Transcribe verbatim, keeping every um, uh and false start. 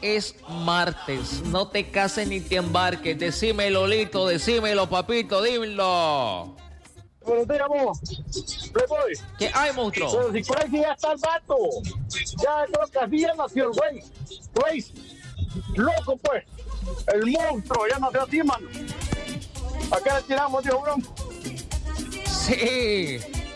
es martes. No te cases ni te embarques. Decime, Lolito, decímelo, papito, dímelo. Buenos días, vos. Playboy. ¿Qué hay, monstruo? Pero si Crazy ya está el vato. Ya creo que así ya nació el güey. Crazy. Loco, pues. El monstruo ya nació así, mano. ¿A qué le tiramos, tío Bronco? Sí.